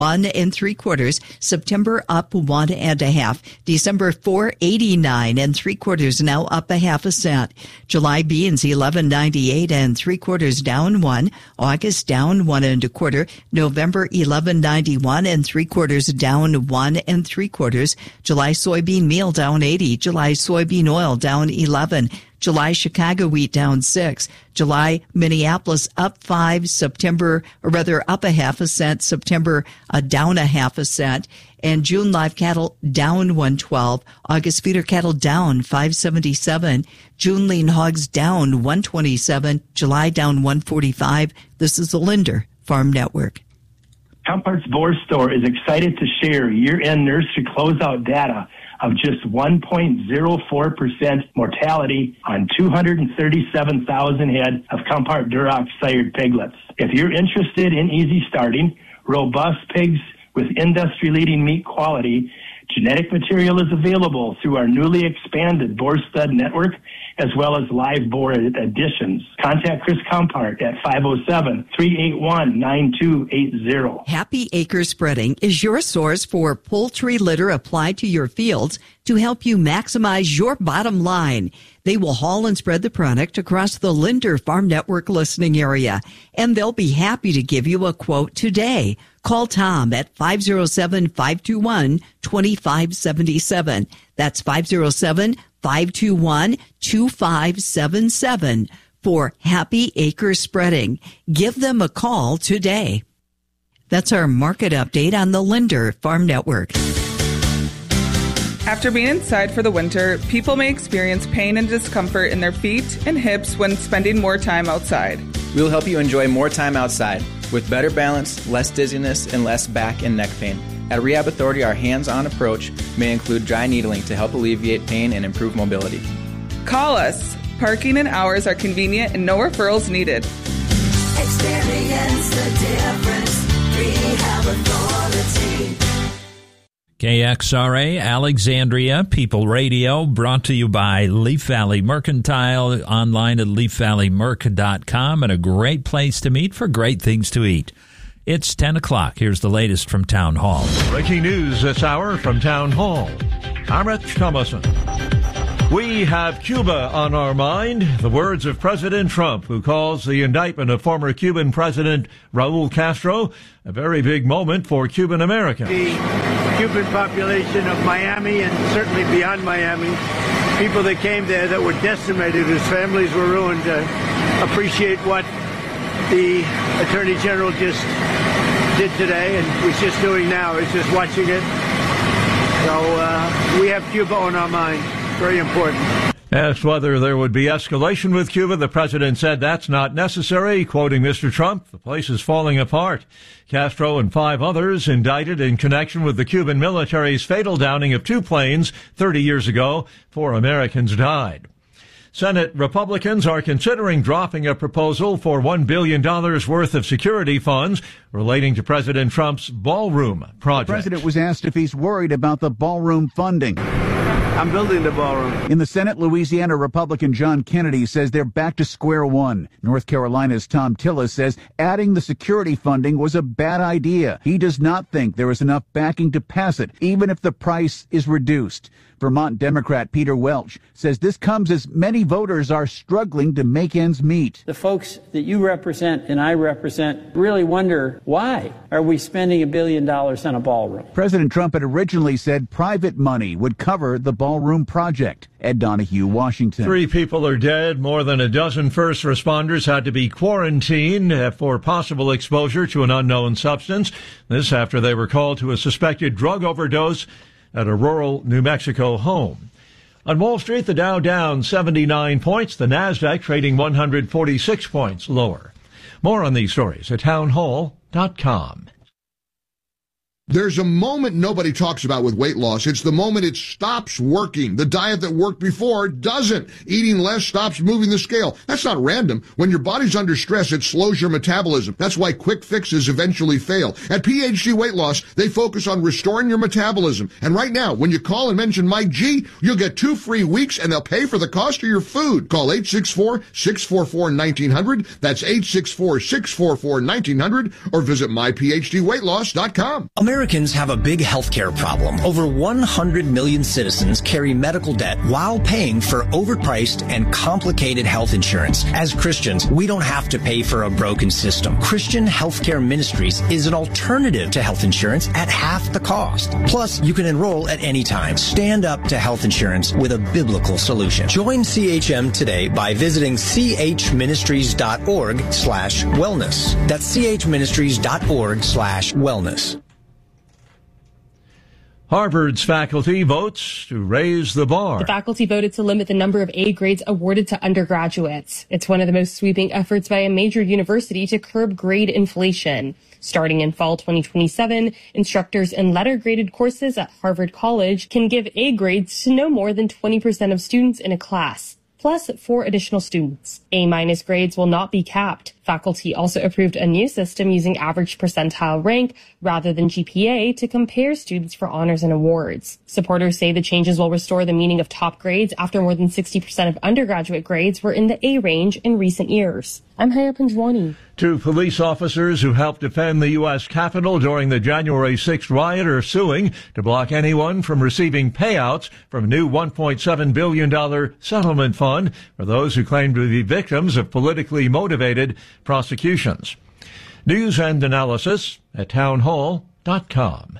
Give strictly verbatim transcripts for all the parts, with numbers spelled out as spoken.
one and three quarters. September up one and a half. December four eighty-nine and three quarters, now up a half a cent. July beans eleven ninety-eight and three quarters, down one. August down one and a quarter. November eleven ninety-one and three quarters, down one and three quarters. July soybean meal down eighty. July soybean oil down eleven. July Chicago wheat down six. July Minneapolis up five. September, or rather up a half a cent. September uh, down a half a cent. And June live cattle down one twelve. August feeder cattle down five seventy-seven. June lean hogs down one twenty-seven. July down one forty-five. This is the Linder Farm Network. Compart's Boar Store is excited to share year-end nursery closeout data of just one point zero four percent mortality on two hundred thirty-seven thousand head of Compart Duroc sired piglets. If you're interested in easy starting, robust pigs with industry-leading meat quality, genetic material is available through our newly expanded Boar Stud Network, as well as live boar additions. Contact Chris Compart at five oh seven, three eight one, nine two eight zero. Happy Acre Spreading is your source for poultry litter applied to your fields to help you maximize your bottom line. They will haul and spread the product across the Linder Farm Network listening area, and they'll be happy to give you a quote today. Call Tom at five oh seven, five two one, two five seven seven. That's five oh seven, five two one, two five seven seven for Happy Acre Spreading. Give them a call today. That's our market update on the Linder Farm Network. After being inside for the winter, people may experience pain and discomfort in their feet and hips when spending more time outside. We'll help you enjoy more time outside with better balance, less dizziness, and less back and neck pain. At Rehab Authority, our hands-on approach may include dry needling to help alleviate pain and improve mobility. Call us. Parking and hours are convenient and no referrals needed. Experience the difference. Rehab Authority. K X R A, Alexandria, People Radio, brought to you by Leaf Valley Mercantile, online at leaf valley merc dot com, and a great place to meet for great things to eat. It's ten o'clock. Here's the latest from Town Hall. Breaking news this hour from Town Hall. I'm Rich Thomason. We have Cuba on our mind. The words of President Trump, who calls the indictment of former Cuban President Raul Castro a very big moment for Cuban Americans. The Cuban population of Miami and certainly beyond Miami, people that came there that were decimated, whose families were ruined, uh, appreciate what the Attorney General just did today and was just doing now. He's just watching it. So uh, we have Cuba on our mind. Very important. Asked whether there would be escalation with Cuba, the president said that's not necessary. Quoting Mister Trump, the place is falling apart. Castro and five others indicted in connection with the Cuban military's fatal downing of two planes thirty years ago. Four Americans died. Senate Republicans are considering dropping a proposal for one billion dollars worth of security funds relating to President Trump's ballroom project. The president was asked if he's worried about the ballroom funding. I'm building the ballroom. In the Senate, Louisiana Republican John Kennedy says they're back to square one. North Carolina's Tom Tillis says adding the security funding was a bad idea. He does not think there is enough backing to pass it, even if the price is reduced. Vermont Democrat Peter Welch says this comes as many voters are struggling to make ends meet. The folks that you represent and I represent really wonder, why are we spending a billion dollars on a ballroom? President Trump had originally said private money would cover the ballroom project. Ed Donahue, Washington. Three people are dead. More than a dozen first responders had to be quarantined for possible exposure to an unknown substance. This after they were called to a suspected drug overdose at a rural New Mexico home. On Wall Street, the Dow down seventy-nine points, the Nasdaq trading one hundred forty-six points lower. More on these stories at town hall dot com. There's a moment nobody talks about with weight loss. It's the moment it stops working. The diet that worked before doesn't. Eating less stops moving the scale. That's not random. When your body's under stress, it slows your metabolism. That's why quick fixes eventually fail. At P H D Weight Loss, they focus on restoring your metabolism. And right now, when you call and mention Mike G, you'll get two free weeks and they'll pay for the cost of your food. Call eight six four, six four four, one nine zero zero. That's eight six four, six four four, one nine zero zero or visit my p h d weight loss dot com. Americans have a big healthcare problem. Over one hundred million citizens carry medical debt while paying for overpriced and complicated health insurance. As Christians, we don't have to pay for a broken system. Christian Healthcare Ministries is an alternative to health insurance at half the cost. Plus, you can enroll at any time. Stand up to health insurance with a biblical solution. Join C H M today by visiting chministries.org slash wellness. That's chministries.org slash wellness. Harvard's faculty votes to raise the bar. The faculty voted to limit the number of A grades awarded to undergraduates. It's one of the most sweeping efforts by a major university to curb grade inflation. Starting in fall twenty twenty-seven, instructors in letter-graded courses at Harvard College can give A grades to no more than twenty percent of students in a class, plus four additional students. A-minus grades will not be capped. Faculty also approved a new system using average percentile rank rather than G P A to compare students for honors and awards. Supporters say the changes will restore the meaning of top grades after more than sixty percent of undergraduate grades were in the A range in recent years. I'm Haya Panjwani. Two police officers who helped defend the U S Capitol during the January sixth riot are suing to block anyone from receiving payouts from a new one point seven billion dollars settlement fund for those who claim to be victims of politically motivated prosecutions. News and analysis at townhall dot com.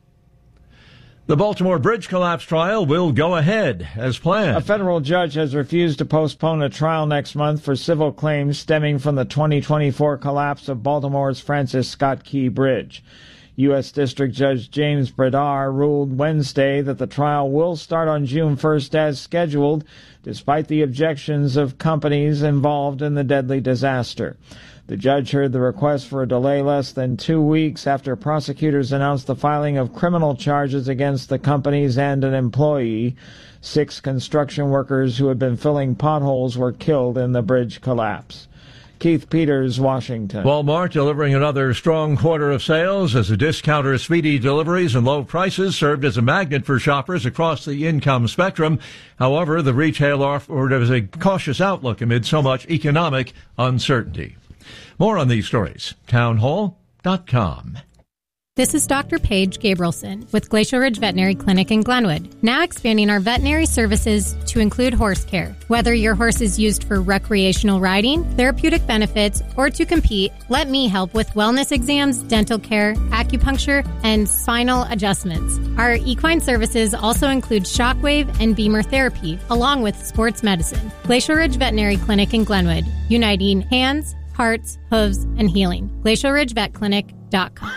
The Baltimore bridge collapse trial will go ahead as planned. A federal judge has refused to postpone a trial next month for civil claims stemming from the twenty twenty-four collapse of Baltimore's Francis Scott Key Bridge. U S District Judge James Bredar ruled Wednesday that the trial will start on June first as scheduled, despite the objections of companies involved in the deadly disaster. The judge heard the request for a delay less than two weeks after prosecutors announced the filing of criminal charges against the companies and an employee. Six construction workers who had been filling potholes were killed in the bridge collapse. Keith Peters, Washington. Walmart delivering another strong quarter of sales as a discounter, speedy deliveries and low prices served as a magnet for shoppers across the income spectrum. However, the retailer offered a cautious outlook amid so much economic uncertainty. More on these stories. townhall dot com. This is Doctor Paige Gabrielson with Glacial Ridge Veterinary Clinic in Glenwood, now expanding our veterinary services to include horse care. Whether your horse is used for recreational riding, therapeutic benefits, or to compete, let me help with wellness exams, dental care, acupuncture, and spinal adjustments. Our equine services also include shockwave and beamer therapy, along with sports medicine. Glacial Ridge Veterinary Clinic in Glenwood, uniting hands, hearts, hooves, and healing. glacial ridge vet clinic dot com.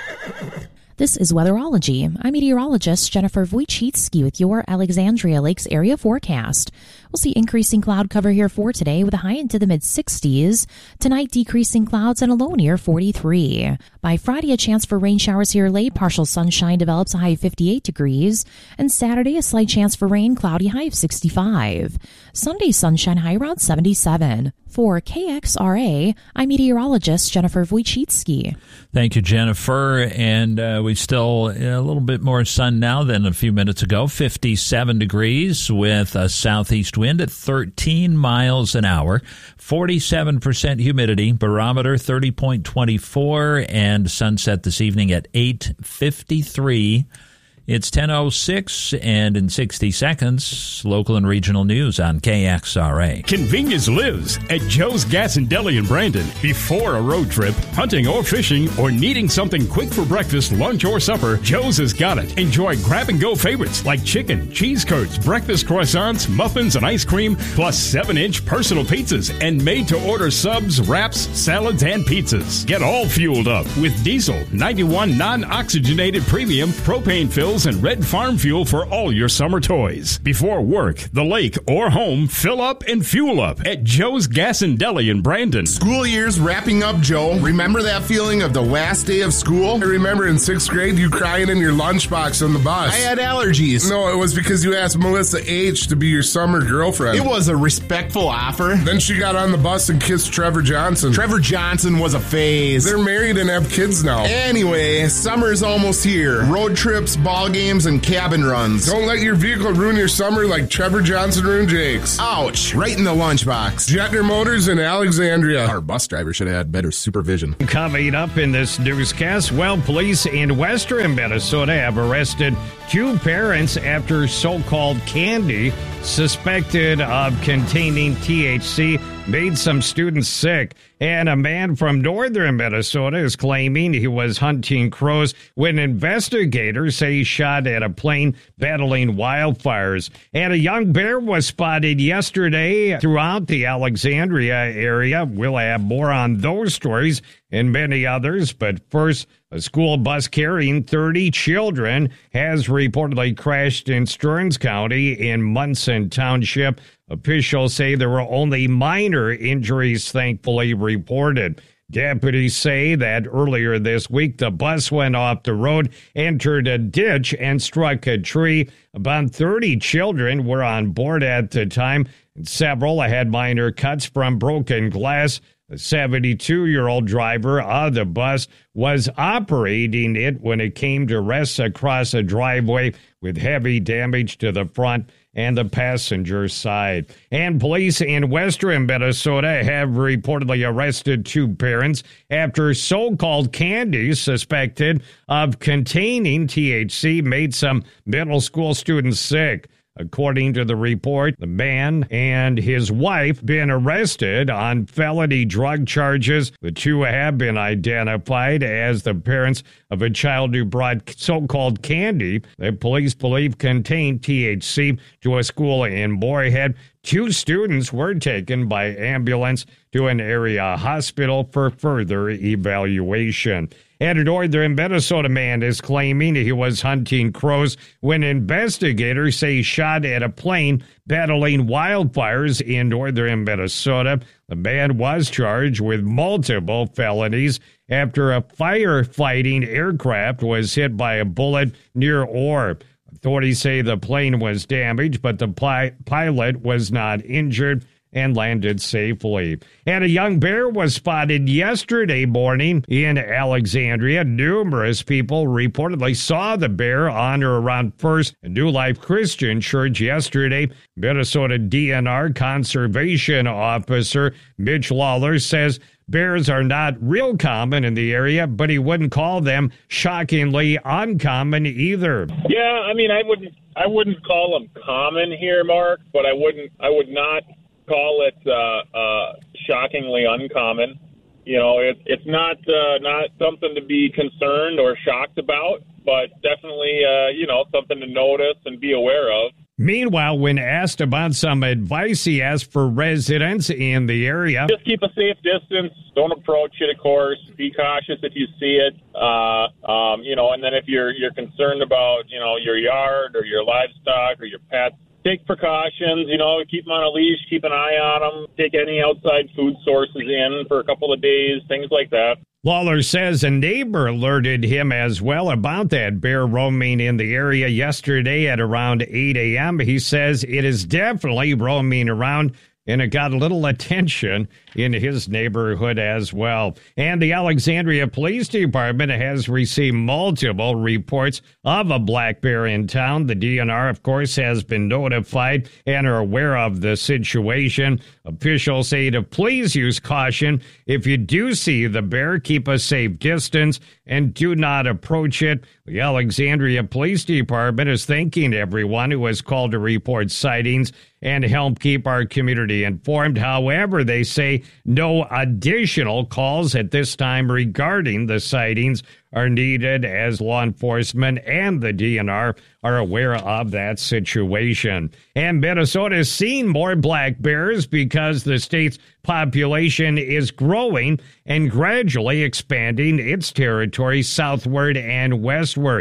This is Weatherology. I'm meteorologist Jennifer Wojcicki with your Alexandria Lakes area forecast. We'll see increasing cloud cover here for today with a high into the mid-sixties. Tonight, decreasing clouds and a low near forty-three. By Friday, a chance for rain showers here late. Partial sunshine develops a high of fifty-eight degrees. And Saturday, a slight chance for rain, cloudy high of sixty-five. Sunday, sunshine high around seventy-seven. For K X R A, I'm meteorologist Jennifer Wojcicki. Thank you, Jennifer. And uh, we still a little bit more sun now than a few minutes ago. fifty-seven degrees with a southeast wind at thirteen miles an hour. forty-seven percent humidity. Barometer thirty point two four. And sunset this evening at eight fifty-three. It's ten oh six, and in sixty seconds, local and regional news on K X R A. Convenience lives at Joe's Gas and Deli in Brandon. Before a road trip, hunting or fishing, or needing something quick for breakfast, lunch, or supper, Joe's has got it. Enjoy grab-and-go favorites like chicken, cheese curds, breakfast croissants, muffins, and ice cream, plus seven inch personal pizzas and made-to-order subs, wraps, salads, and pizzas. Get all fueled up with diesel ninety-one non-oxygenated premium propane-filled wheels, and red farm fuel for all your summer toys. Before work, the lake, or home, fill up and fuel up at Joe's Gas and Deli in Brandon. School year's wrapping up, Joe. Remember that feeling of the last day of school? I remember in sixth grade you crying in your lunchbox on the bus. I had allergies. No, it was because you asked Melissa H. to be your summer girlfriend. It was a respectful offer. Then she got on the bus and kissed Trevor Johnson. Trevor Johnson was a phase. They're married and have kids now. Anyway, summer's almost here. Road trips, ball games, and cabin runs. Don't let your vehicle ruin your summer like Trevor Johnson ruined Jake's. Ouch, right in the lunchbox. Jetner Motors in Alexandria. Our bus driver should have had better supervision. Coming up in this newscast, well, police in western Minnesota have arrested two parents after so-called candy suspected of containing T H C made some students sick. And a man from northern Minnesota is claiming he was hunting crows when investigators say he shot at a plane battling wildfires. And a young bear was spotted yesterday throughout the Alexandria area. We'll have more on those stories and many others. But first, a school bus carrying thirty children has reportedly crashed in Stearns County in Munson Township. Officials say there were only minor injuries, thankfully, reported. Deputies say that earlier this week, the bus went off the road, entered a ditch, and struck a tree. About thirty children were on board at the time, and several had minor cuts from broken glass. The seventy-two-year-old driver of the bus was operating it when it came to rest across a driveway with heavy damage to the front and the passenger side. And police in western Minnesota have reportedly arrested two parents after so-called candy suspected of containing T H C made some middle school students sick. According to the report, the man and his wife been arrested on felony drug charges. The two have been identified as the parents of a child who brought so-called candy that police believe contained T H C to a school in Moorhead. Two students were taken by ambulance to an area hospital for further evaluation. And a northern Minnesota man is claiming he was hunting crows when investigators say he shot at a plane battling wildfires in northern Minnesota. The man was charged with multiple felonies after a firefighting aircraft was hit by a bullet near Orr. Authorities say the plane was damaged, but the pi- pilot was not injured and landed safely. And a young bear was spotted yesterday morning in Alexandria. Numerous people reportedly saw the bear on or around First and New Life Christian Church yesterday. Minnesota D N R Conservation Officer Mitch Lawler says bears are not real common in the area, but he wouldn't call them shockingly uncommon either. Yeah, I mean, I wouldn't, I wouldn't call them common here, Mark, but I wouldn't, I would not call it uh, uh, shockingly uncommon. You know, it, it's not uh, not something to be concerned or shocked about, but definitely, uh, you know, something to notice and be aware of. Meanwhile, when asked about some advice he asked for residents in the area, just keep a safe distance. Don't approach it, of course. Be cautious if you see it. Uh, um, you know, and then if you're you're concerned about, you know, your yard or your livestock or your pets, take precautions, you know, keep them on a leash, keep an eye on them, take any outside food sources in for a couple of days, things like that. Lawler says a neighbor alerted him as well about that bear roaming in the area yesterday at around eight a.m. He says it is definitely roaming around, and it got a little attention in his neighborhood as well. And the Alexandria Police Department has received multiple reports of a black bear in town. The D N R, of course, has been notified and are aware of the situation. Officials say to please use caution. If you do see the bear, keep a safe distance and do not approach it. The Alexandria Police Department is thanking everyone who has called to report sightings and help keep our community informed. However, they say no additional calls at this time regarding the sightings are needed as law enforcement and the D N R are aware of that situation. And Minnesota is seeing more black bears because the state's population is growing and gradually expanding its territory southward and westward.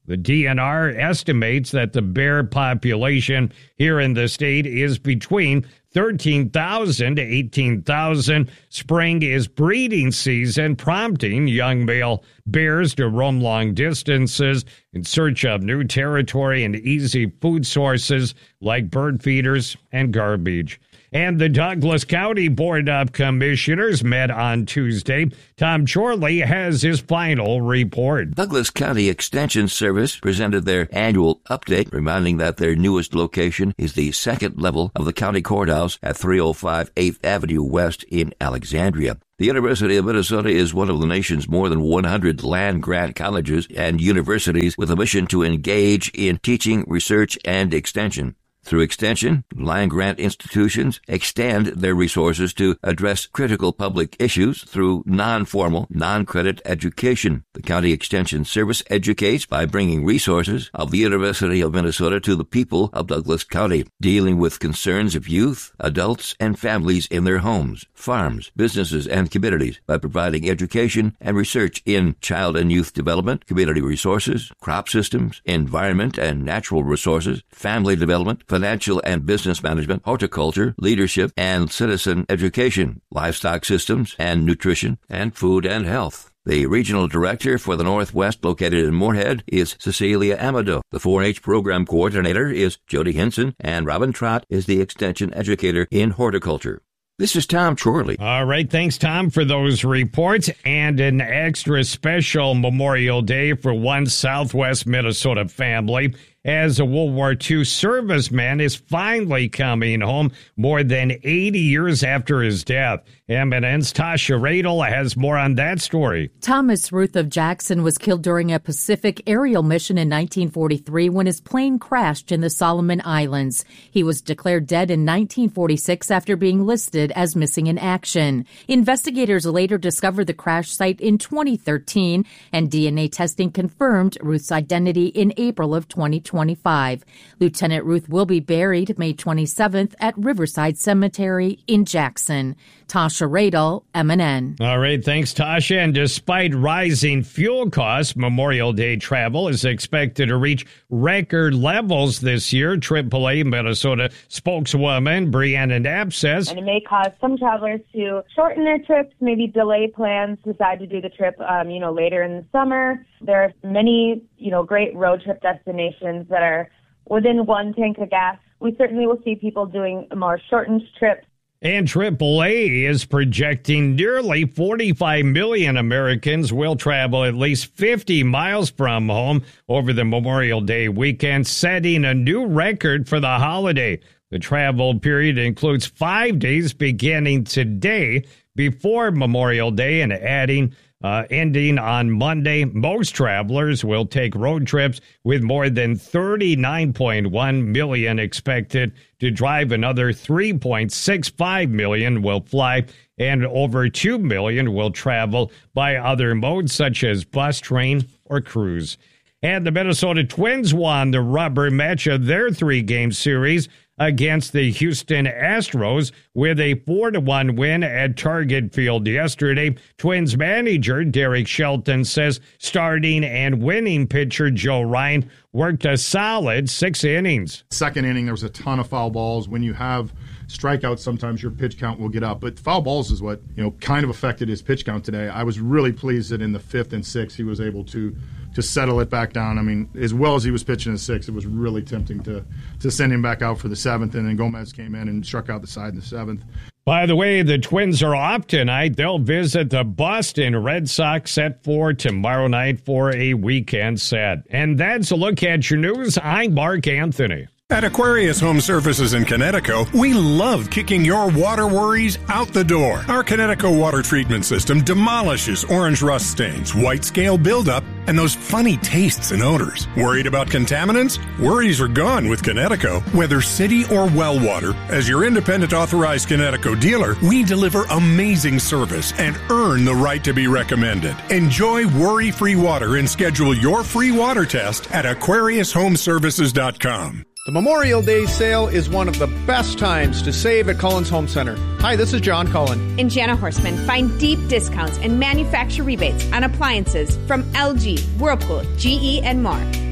The D N R estimates that the bear population here in the state is between thirteen thousand to eighteen thousand. Spring is breeding season, prompting young male bears to roam long distances in search of new territory and easy food sources like bird feeders and garbage. And the Douglas County Board of Commissioners met on Tuesday. Tom Chorley has his final report. Douglas County Extension Service presented their annual update, reminding that their newest location is the second level of the county courthouse at three oh five eighth Avenue West in Alexandria. The University of Minnesota is one of the nation's more than one hundred land-grant colleges and universities with a mission to engage in teaching, research, and extension. Through extension, land-grant institutions extend their resources to address critical public issues through non-formal, non-credit education. The County Extension Service educates by bringing resources of the University of Minnesota to the people of Douglas County, dealing with concerns of youth, adults, and families in their homes, farms, businesses, and communities by providing education and research in child and youth development, community resources, crop systems, environment and natural resources, family development, financial and business management, horticulture, leadership, and citizen education, livestock systems and nutrition, and food and health. The regional director for the Northwest, located in Moorhead, is Cecilia Amado. The four H program coordinator is Jody Henson, and Robin Trott is the extension educator in horticulture. This is Tom Chorley. All right. Thanks, Tom, for those reports. And an extra special Memorial Day for one Southwest Minnesota family, as a World War Two serviceman is finally coming home more than eighty years after his death. M N N's Tasha Radel has more on that story. Thomas Ruth of Jackson was killed during a Pacific aerial mission in nineteen forty-three when his plane crashed in the Solomon Islands. He was declared dead in nineteen forty-six after being listed as missing in action. Investigators later discovered the crash site in twenty thirteen, and D N A testing confirmed Ruth's identity in April of twenty twenty-five. Lieutenant Ruth will be buried May twenty-seventh at Riverside Cemetery in Jackson. Tasha Radel, M N N. All right, thanks, Tasha. And despite rising fuel costs, Memorial Day travel is expected to reach record levels this year. triple A Minnesota spokeswoman Brianna Knapp says, and it may cause some travelers to shorten their trips, maybe delay plans, decide to do the trip, um, you know, later in the summer. There are many, you know, great road trip destinations that are within one tank of gas. We certainly will see people doing more shortened trips. And triple A is projecting nearly forty-five million Americans will travel at least fifty miles from home over the Memorial Day weekend, setting a new record for the holiday. The travel period includes five days beginning today before Memorial Day and adding Uh, ending on Monday. Most travelers will take road trips, with more than thirty-nine point one million expected to drive. Another three point six five million will fly, and over two million will travel by other modes such as bus, train, or cruise. And the Minnesota Twins won the rubber match of their three-game series against the Houston Astros with a four to one win at Target Field yesterday. Twins manager Derek Shelton says starting and winning pitcher Joe Ryan worked a solid six innings. Second inning, there was a ton of foul balls. When you have strikeouts, sometimes your pitch count will get up. But foul balls is what, you know, kind of affected his pitch count today. I was really pleased that in the fifth and sixth he was able to to settle it back down. I mean, as well as he was pitching in sixth, it was really tempting to to send him back out for the seventh, and then Gomez came in and struck out the side in the seventh. By the way, the Twins are off tonight. They'll visit the Boston Red Sox set for tomorrow night for a weekend set. And that's a look at your news. I'm Mark Anthony. At Aquarius Home Services in Connecticut, we love kicking your water worries out the door. Our Connecticut water treatment system demolishes orange rust stains, white scale buildup, and those funny tastes and odors. Worried about contaminants? Worries are gone with Connecticut. Whether city or well water, as your independent authorized Connecticut dealer, we deliver amazing service and earn the right to be recommended. Enjoy worry-free water and schedule your free water test at aquarius home services dot com. The Memorial Day sale is one of the best times to save at Cullen's Home Center. Hi, this is John Cullen. And Jana Horseman. Find deep discounts and manufacturer rebates on appliances from L G, Whirlpool, G E, and more.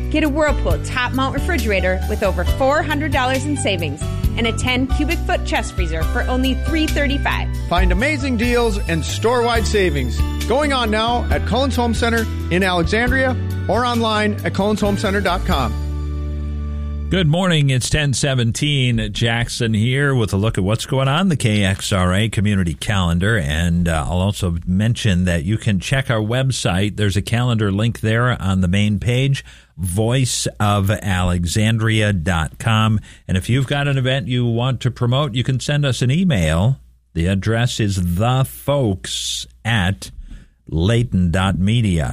Get a Whirlpool top mount refrigerator with over four hundred dollars in savings and a ten cubic foot chest freezer for only three hundred thirty-five dollars. Find amazing deals and store-wide savings going on now at Cullen's Home Center in Alexandria or online at cullens home center dot com. Good morning. It's ten seventeen. Jackson here with a look at what's going on in the K X R A community calendar. And uh, I'll also mention that you can check our website. There's a calendar link there on the main page, voice of alexandria dot com. And if you've got an event you want to promote, you can send us an email. The address is thefolks at layton dot media.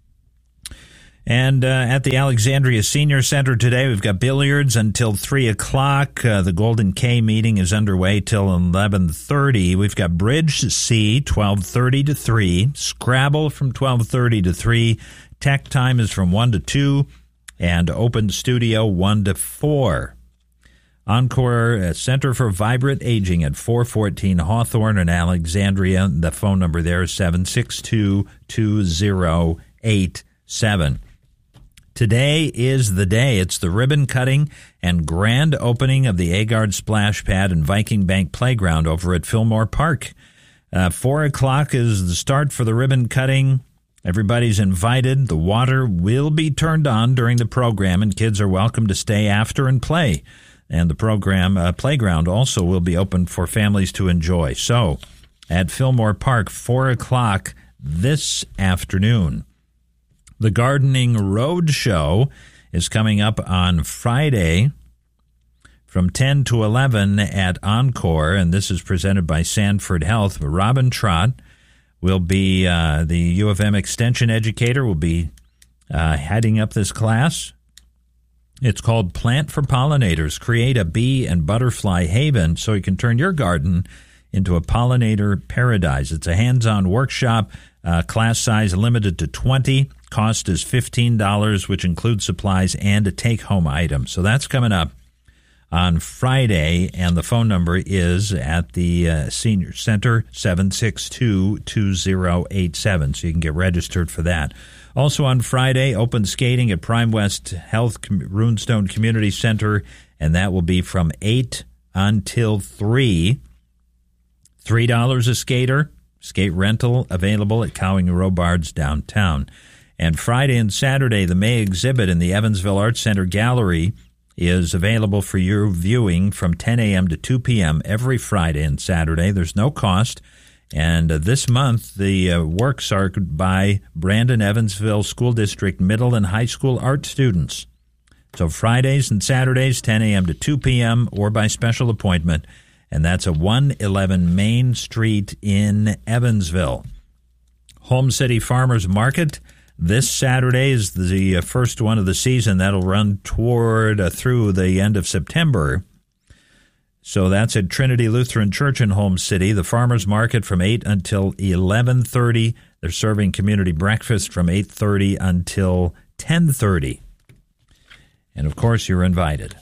And uh, at the Alexandria Senior Center today, we've got billiards until three o'clock. Uh, the Golden K meeting is underway till eleven thirty. We've got Bridge C, twelve thirty to three. Scrabble from twelve thirty to three. Tech time is from one to two. And Open Studio one to four. Encore uh, Center for Vibrant Aging at four fourteen Hawthorne in Alexandria. The phone number there is seven six two, two zero eight seven. Today is the day. It's the ribbon cutting and grand opening of the Agard Splash Pad and Viking Bank Playground over at Fillmore Park. Uh, Four o'clock is the start for the ribbon cutting. Everybody's invited. The water will be turned on during the program, and kids are welcome to stay after and play. And the program uh, playground also will be open for families to enjoy. So, at Fillmore Park, four o'clock this afternoon. The Gardening Road Show is coming up on Friday from ten to eleven at Encore, and this is presented by Sanford Health. Robin Trott will be, uh, the U of M Extension educator, will be uh, heading up this class. It's called Plant for Pollinators. Create a bee and butterfly haven so you can turn your garden into a pollinator paradise. It's a hands-on workshop, uh, class size limited to twenty. Cost is fifteen dollars, which includes supplies and a take-home item. So that's coming up on Friday, and the phone number is at the uh, Senior Center, seven six two, two zero eight seven, so you can get registered for that. Also on Friday, open skating at Prime West Health Runestone Community Center, and that will be from eight until three. three dollars a skater. Skate rental available at Cowing and Robards downtown. And Friday and Saturday, the May exhibit in the Evansville Arts Center Gallery is available for your viewing from ten a.m. to two p.m. every Friday and Saturday. There's no cost. And uh, this month, the uh, works are by Brandon Evansville School District middle and high school art students. So Fridays and Saturdays, ten a.m. to two p.m. or by special appointment. And that's at one eleven Main Street in Evansville. Home City Farmers Market. This Saturday is the first one of the season. That'll run toward uh, through the end of September. So that's at Trinity Lutheran Church in Home City. The Farmers Market from eight until eleven thirty. They're serving community breakfast from eight thirty until ten thirty. And, of course, you're invited.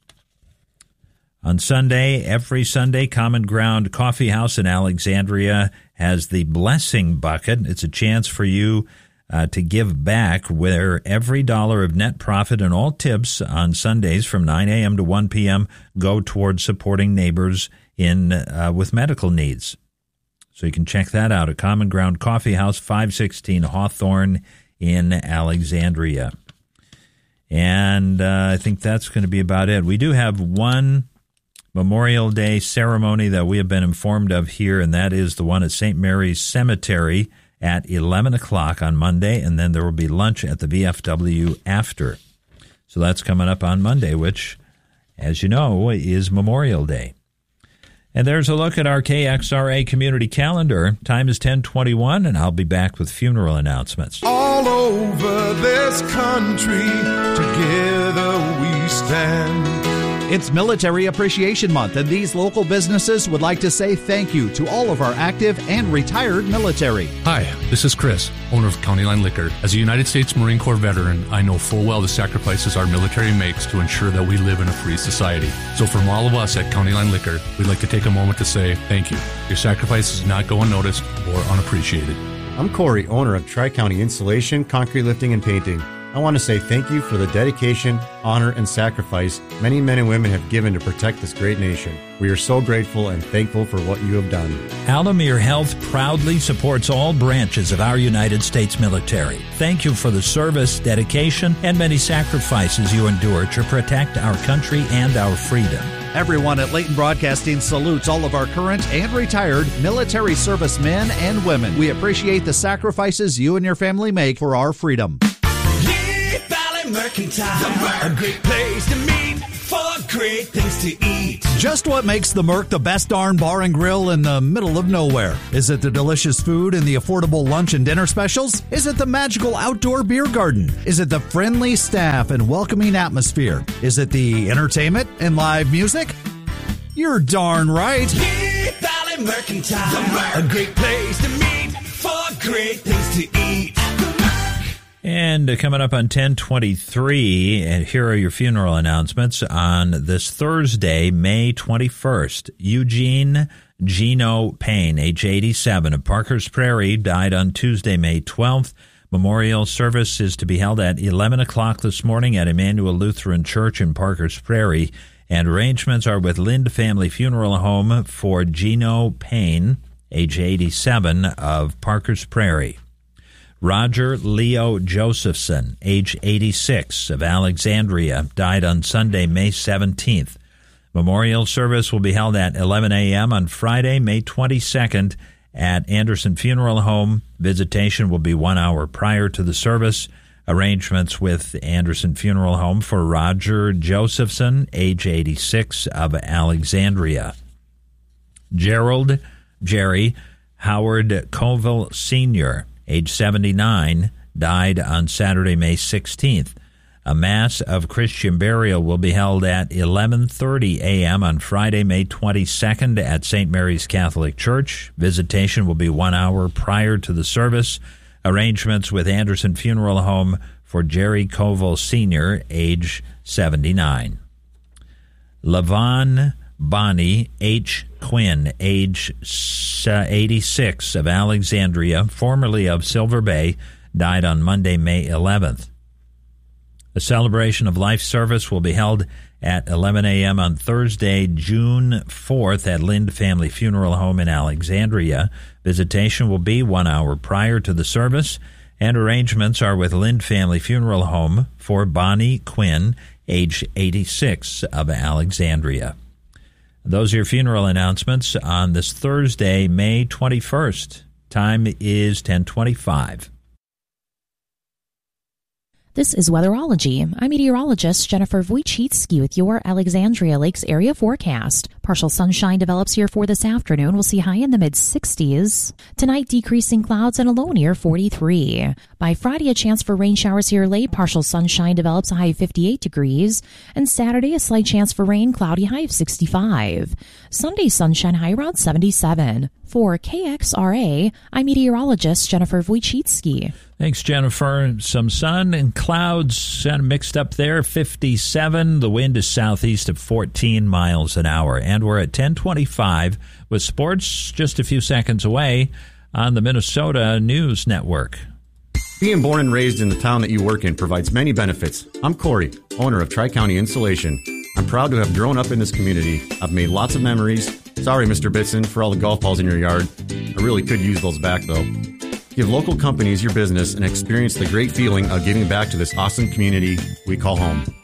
On Sunday, every Sunday, Common Ground Coffee House in Alexandria has the Blessing Bucket. It's a chance for you Uh, to give back, where every dollar of net profit and all tips on Sundays from nine a.m. to one p.m. go towards supporting neighbors in uh, with medical needs. So you can check that out at Common Ground Coffee House, five sixteen Hawthorne in Alexandria. And uh, I think that's going to be about it. We do have one Memorial Day ceremony that we have been informed of here, and that is the one at Saint Mary's Cemetery at eleven o'clock on Monday, and then there will be lunch at the V F W after. So that's coming up on Monday, which, as you know, is Memorial Day. And there's a look at our K X R A community calendar. Time is ten twenty-one, and I'll be back with funeral announcements. All over this country, together we stand. It's Military Appreciation Month, and these local businesses would like to say thank you to all of our active and retired military. Hi, this is Chris, owner of County Line Liquor. As a United States Marine Corps veteran, I know full well the sacrifices our military makes to ensure that we live in a free society. So from all of us at County Line Liquor, we'd like to take a moment to say thank you. Your sacrifices not go unnoticed or unappreciated. I'm Corey, owner of Tri-County Insulation, Concrete Lifting, and Painting. I want to say thank you for the dedication, honor, and sacrifice many men and women have given to protect this great nation. We are so grateful and thankful for what you have done. Alamere Health proudly supports all branches of our United States military. Thank you for the service, dedication, and many sacrifices you endure to protect our country and our freedom. Everyone at Leighton Broadcasting salutes all of our current and retired military servicemen and women. We appreciate the sacrifices you and your family make for our freedom. Leaf Valley Mercantile, a great place to meet for great things to eat. Just what makes the Merc the best darn bar and grill in the middle of nowhere? Is it the delicious food and the affordable lunch and dinner specials? Is it the magical outdoor beer garden? Is it the friendly staff and welcoming atmosphere? Is it the entertainment and live music? You're darn right. Leaf Valley Mercantile, a great place to meet for great things to eat. And uh, coming up on ten twenty-three, and here are your funeral announcements. On this Thursday, May twenty-first, Eugene Gino Payne, age eighty-seven, of Parker's Prairie, died on Tuesday, May twelfth. Memorial service is to be held at eleven o'clock this morning at Emmanuel Lutheran Church in Parker's Prairie, and arrangements are with Lind Family Funeral Home for Gino Payne, age eighty-seven, of Parker's Prairie. Roger Leo Josephson, age eighty-six, of Alexandria, died on Sunday, May seventeenth. Memorial service will be held at eleven a.m. on Friday, May twenty-second, at Anderson Funeral Home. Visitation will be one hour prior to the service. Arrangements with Anderson Funeral Home for Roger Josephson, age eighty-six, of Alexandria. Gerald Jerry Howard Coville Senior, age seventy-nine, died on Saturday, May sixteenth. A Mass of Christian burial will be held at eleven thirty a.m. on Friday, May twenty-second at Saint Mary's Catholic Church. Visitation will be one hour prior to the service. Arrangements with Anderson Funeral Home for Jerry Coville Senior, age seventy-nine. Levon Bonnie H. Quinn, age eighty-six, of Alexandria, formerly of Silver Bay, died on Monday, May eleventh. A celebration of life service will be held at eleven a.m. on Thursday, June fourth, at Lind Family Funeral Home in Alexandria. Visitation will be one hour prior to the service, and arrangements are with Lind Family Funeral Home for Bonnie Quinn, age eighty-six, of Alexandria. Those are your funeral announcements on this Thursday, May twenty-first. Time is ten twenty-five. This is Weatherology. I'm meteorologist Jennifer Wojcicki with your Alexandria Lakes area forecast. Partial sunshine develops here for this afternoon. We'll see high in the mid-sixties. Tonight, decreasing clouds and a low near forty-three. By Friday, a chance for rain showers here late. Partial sunshine develops, a high of fifty-eight degrees. And Saturday, a slight chance for rain, cloudy, high of sixty-five. Sunday, sunshine, high around seventy-seven. For K X R A, I'm meteorologist Jennifer Wojcicki. Thanks, Jennifer. Some sun and clouds kind of mixed up there. fifty-seven. The wind is southeast of fourteen miles an hour. And we're at ten twenty-five with sports just a few seconds away on the Minnesota News Network. Being born and raised in the town that you work in provides many benefits. I'm Corey, owner of Tri-County Insulation. I'm proud to have grown up in this community. I've made lots of memories. Sorry, Mister Bitson, for all the golf balls in your yard. I really could use those back, though. Give local companies your business and experience the great feeling of giving back to this awesome community we call home.